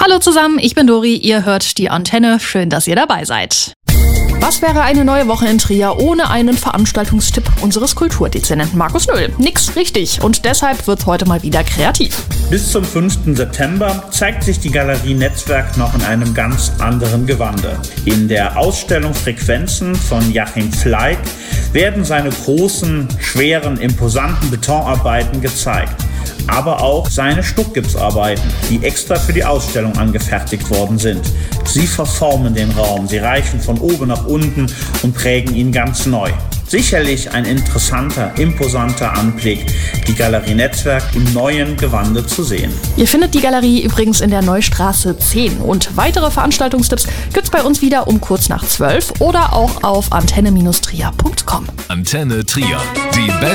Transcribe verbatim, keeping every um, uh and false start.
Hallo zusammen, ich bin Dori, ihr hört die Antenne. Schön, dass ihr dabei seid. Was wäre eine neue Woche in Trier ohne einen Veranstaltungstipp unseres Kulturdezernenten Markus Nöll? Nix, richtig. Und deshalb wird's heute mal wieder kreativ. Bis zum fünften September zeigt sich die Galerie Netzwerk noch in einem ganz anderen Gewande. In der Ausstellung Frequenzen von Joachim Fleig werden seine großen, schweren, imposanten Betonarbeiten gezeigt. Aber auch seine Stuckgipsarbeiten, die extra für die Ausstellung angefertigt worden sind. Sie verformen den Raum, sie reichen von oben nach unten und prägen ihn ganz neu. Sicherlich ein interessanter, imposanter Anblick, die Galerie Netzwerk im neuen Gewande zu sehen. Ihr findet die Galerie übrigens in der Neustraße zehn und weitere Veranstaltungstipps gibt's bei uns wieder um kurz nach zwölf oder auch auf antenne Bindestrich trier Punkt com. Antenne Trier, die beste